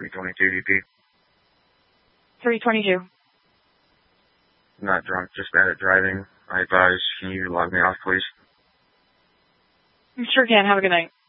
322 DP. 322. Not drunk, just bad at driving. I advise, can you log me off, please? You sure can. Have a good night.